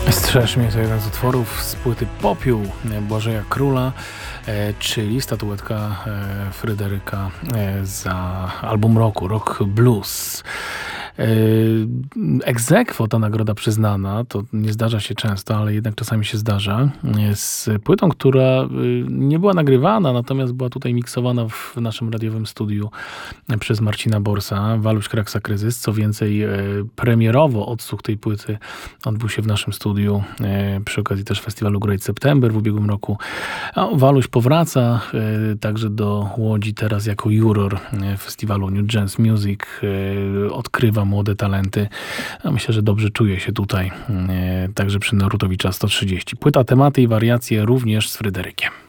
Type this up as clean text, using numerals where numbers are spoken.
Strzeż mnie to jeden z utworów z płyty Popiół Błażeja Króla, czyli statuetka Fryderyka za album roku, Rock Blues. Ex aequo ta nagroda przyznana, to nie zdarza się często, ale jednak czasami się zdarza, z płytą, która nie była nagrywana, natomiast była tutaj miksowana w naszym radiowym studiu przez Marcina Borsa, Waluś Kraksa Kryzys. Co więcej, premierowo odsłuch tej płyty odbył się w naszym studiu przy okazji też festiwalu Great September w ubiegłym roku. A Waluś powraca także do Łodzi teraz jako juror festiwalu New Jazz Music, odkrywa młode talenty. A myślę, że dobrze czuje się tutaj, także przy Narutowicza 130. Płyta, tematy i wariacje również z Fryderykiem.